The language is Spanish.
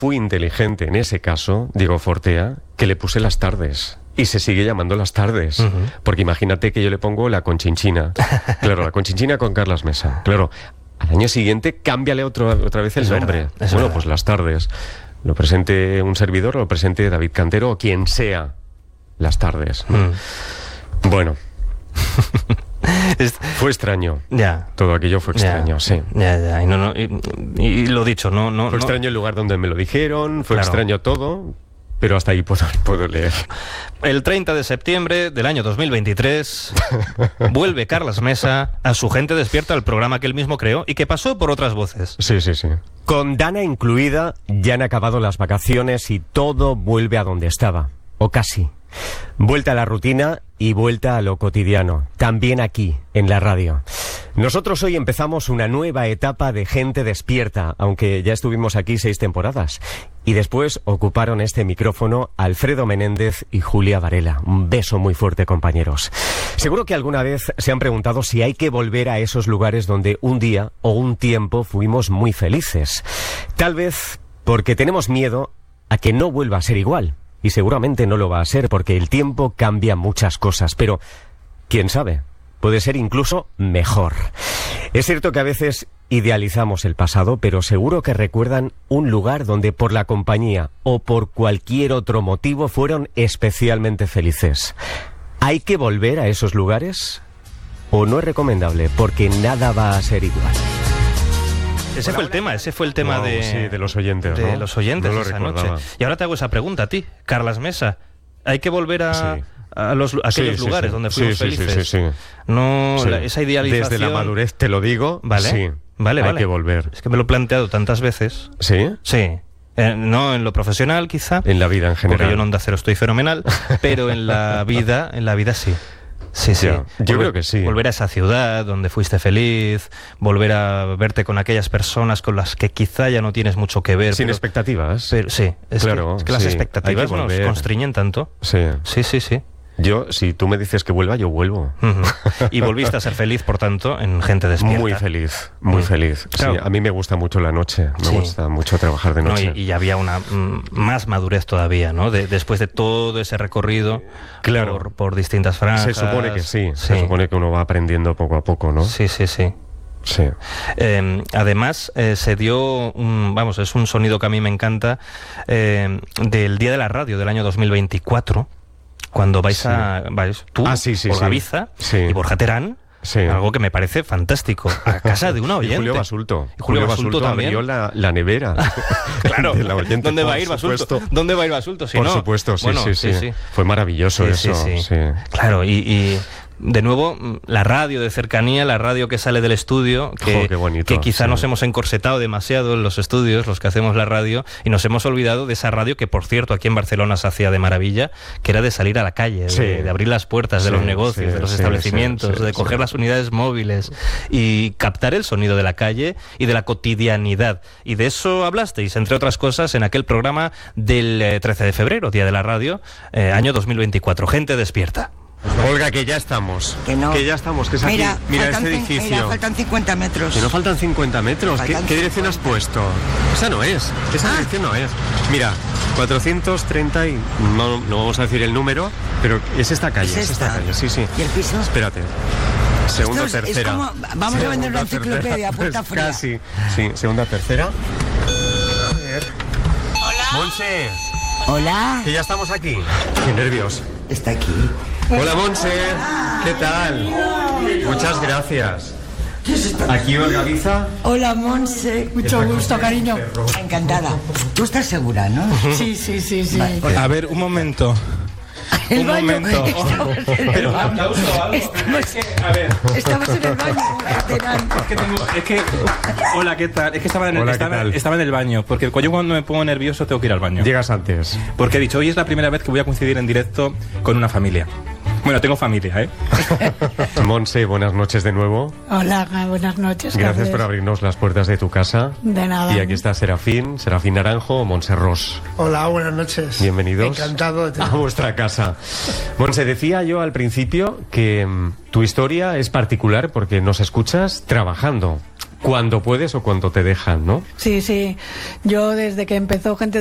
fui inteligente en ese caso, Diego Fortea, que le puse Las Tardes. Y se sigue llamando Las Tardes. Porque imagínate que yo le pongo La Conchinchina. Claro, La Conchinchina con Carlas Mesa. Claro, al año siguiente cámbiale otra vez el nombre. Bueno, pues Las Tardes. Lo presente un servidor, lo presente David Cantero o quien sea. Las Tardes. Bueno. Fue extraño. Ya. Todo aquello fue extraño, sí. Ya. Y lo dicho, no. Fue extraño el lugar donde me lo dijeron, fue Claro. extraño todo, pero hasta ahí puedo leer. El 30 de septiembre del año 2023 vuelve Carlas Mesa a Su Gente Despierta, el programa que él mismo creó y que pasó por otras voces. Sí. Con Dana incluida, ya han acabado las vacaciones y todo vuelve a donde estaba, o casi. Vuelta a la rutina y vuelta a lo cotidiano, también aquí, en la radio. Nosotros hoy empezamos una nueva etapa de Gente Despierta, aunque ya estuvimos aquí 6 temporadas. Y después ocuparon este micrófono Alfredo Menéndez y Julia Varela. Un beso muy fuerte, compañeros. Seguro que alguna vez se han preguntado si hay que volver a esos lugares donde un día o un tiempo fuimos muy felices. Tal vez porque tenemos miedo a que no vuelva a ser igual. Y seguramente no lo va a ser porque el tiempo cambia muchas cosas, pero quién sabe, puede ser incluso mejor. Es cierto que a veces idealizamos el pasado, pero seguro que recuerdan un lugar donde por la compañía o por cualquier otro motivo fueron especialmente felices. ¿Hay que volver a esos lugares? ¿O no es recomendable? Porque nada va a ser igual. Ese fue el tema Wow, de los oyentes, de ¿no? los oyentes No lo esa recordaba. noche. Y ahora te hago esa pregunta a ti, Carlas Mesa. ¿Hay que volver a aquellos lugares donde fuimos felices? Sí. No, Sí. Esa idealización... Desde la madurez te lo digo, Vale. sí. Vale. Hay que volver. Es que me lo he planteado tantas veces. ¿Sí? Sí. No en lo profesional, quizá. En la vida en general. Porque yo en Onda Cero estoy fenomenal. Pero en la vida sí. Sí. Ya, yo creo que sí. Volver a esa ciudad donde fuiste feliz, volver a verte con aquellas personas con las que quizá ya no tienes mucho que ver. Sin expectativas. Pero sí, Claro, es que las sí, expectativas hay que nos volver. constriñen tanto. Sí. Sí. Yo, si tú me dices que vuelva, yo vuelvo. Ujú. Y volviste a ser feliz, por tanto, en Gente Despierta. Muy feliz, muy feliz. Claro. Sí, a mí me gusta mucho la noche, me gusta mucho trabajar de noche. No, y había una más madurez todavía, ¿no? Después de todo ese recorrido Claro. por distintas franjas. Se supone que sí, se supone que uno va aprendiendo poco a poco, ¿no? Sí. Sí. Además, se dio es un sonido que a mí me encanta, del Día de la Radio del año 2024, cuando vais tú, Olga Biza y Borja Terán. Sí. Algo que me parece fantástico. A casa de una oyente. Y Julio Basulto. Y Julio Basulto también. Abrió la nevera. Claro. De la oyente, ¿Dónde va a ir por Basulto? supuesto. ¿Dónde va a ir Basulto? Si Por no? supuesto, sí. Fue maravilloso Sí. eso. Claro, y de nuevo, la radio de cercanía, la radio que sale del estudio, qué bonito, que quizá nos hemos encorsetado demasiado en los estudios, los que hacemos la radio, y nos hemos olvidado de esa radio que, por cierto, aquí en Barcelona se hacía de maravilla, que era de salir a la calle, de abrir las puertas de los negocios, de los establecimientos, de coger las unidades móviles y captar el sonido de la calle y de la cotidianidad. Y de eso hablasteis, entre otras cosas, en aquel programa del 13 de febrero, Día de la Radio, año 2024. Gente Despierta. Olga, que ya estamos. Que ya estamos, que es aquí. Mira este edificio. Mira, faltan 50 metros. Que no faltan 50 metros. ¿Qué dirección has puesto? Esa no es. Esa dirección no es. Mira, 430 y... No vamos a decir el número, pero es esta calle. ¿Es esta calle, sí. ¿Y el piso? Espérate. Segunda, Esto es tercera. como, vamos a vender una enciclopedia, puerta fría. Casi. Sí, segunda, tercera. A ver. Hola. Monse. Hola. Que ya estamos aquí. Qué nervios. Está aquí. Hola, Monse. ¿Qué tal? Muchas gracias. Aquí Olga Biza. Hola, Monse. Mucho gusto, cariño. Encantada. Tú estás segura, ¿no? Sí. Vale. A ver, un momento. El baño. Estamos en el baño. Estamos en el baño. Hola, ¿qué tal? Es que estaba en el baño, porque yo cuando me pongo nervioso tengo que ir al baño. Llegas antes. Porque he dicho, hoy es la primera vez que voy a coincidir en directo con una familia. Bueno, tengo familia, ¿eh? Monse, buenas noches de nuevo. Hola, buenas noches. Gracias por abrirnos las puertas de tu casa. De nada. Y aquí está Serafín Naranjo, Monse Ros. Hola, buenas noches. Bienvenidos Encantado de a vuestra casa. Monse, decía yo al principio que tu historia es particular porque nos escuchas trabajando. cuando puedes o cuando te dejan, ¿no? Sí, sí. Yo desde que empezó Gente